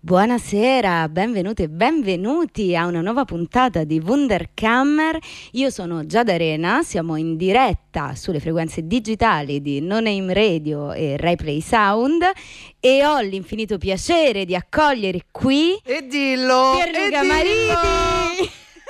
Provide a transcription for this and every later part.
Buonasera, benvenute e benvenuti a una nuova puntata di Wunderkammer. Io sono Giada Arena, siamo in diretta sulle frequenze digitali di No Name Radio e Rai Play Sound e ho l'infinito piacere di accogliere qui E dillo! Pierluca Mariti!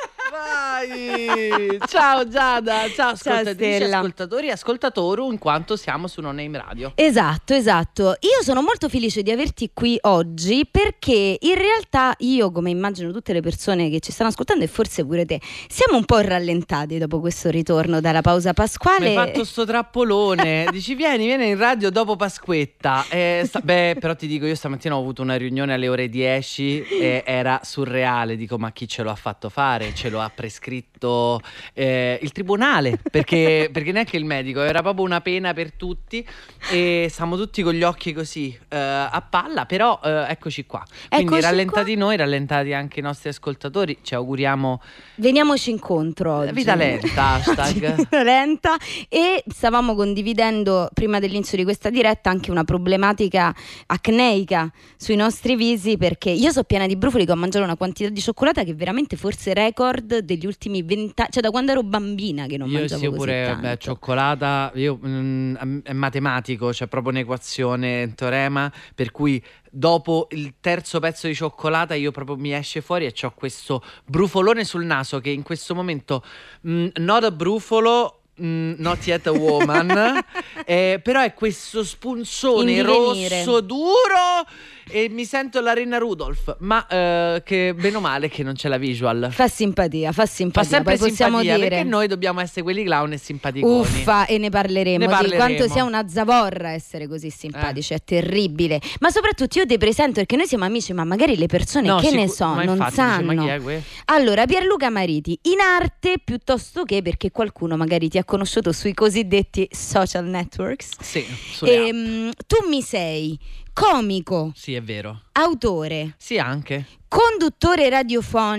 Vai! Ciao Giada, ciao ascoltatrici, Stella. ascoltatori e ascoltatoru, in quanto siamo su No Name Radio. Esatto. Io sono molto felice di averti qui oggi perché in realtà io, come immagino tutte le persone che ci stanno ascoltando e forse pure te, siamo un po' rallentati dopo questo ritorno dalla pausa pasquale. Mi hai fatto sto trappolone. Dici vieni in radio dopo Pasquetta. Però ti dico, io stamattina ho avuto una riunione alle ore 10 e era surreale. Dico, ma chi ce lo ha fatto fare? Ce lo ha prescritto il tribunale, perché neanche il medico, era proprio una pena per tutti e siamo tutti con gli occhi così a palla, però eccoci qua. Quindi Eccoci rallentati qua. Noi, rallentati anche i nostri ascoltatori, ci auguriamo Veniamoci incontro oggi. vita lenta, hashtag. Vita lenta. E stavamo condividendo prima dell'inizio di questa diretta anche una problematica acneica sui nostri visi, perché io sono piena di brufoli, che ho mangiato una quantità di cioccolata che è veramente forse record degli ultimi 20 anni, cioè da quando ero bambina che non mangiavo Io così pure tanto. cioccolata, è matematico, c'è proprio un'equazione, un teorema, per cui dopo il terzo pezzo di cioccolata io proprio mi esce fuori e c'ho questo brufolone sul naso che in questo momento not a brufolo, not yet a woman, però è questo spunzone In divenire. rosso duro e mi sento la Reina Rudolph, ma che bene o male che non c'è la visual. Fa simpatia. Fa sempre Poi possiamo simpatia, dire perché noi dobbiamo essere quelli clown e simpaticoni. uffa, e ne parleremo, Ne di parleremo. quanto sia una zavorra essere così simpatici, è terribile. Ma soprattutto io ti presento perché noi siamo amici, ma magari le persone No, che ne ma so, non infatti, dice, sanno. ma chi è questo? Allora, Pierluca Mariti, in arte piuttosto che perché qualcuno magari ti ha conosciuto sui cosiddetti social networks. Sì, sulle app. Tu mi sei comico, Sì, è vero. autore, Sì, anche. conduttore radiofonico,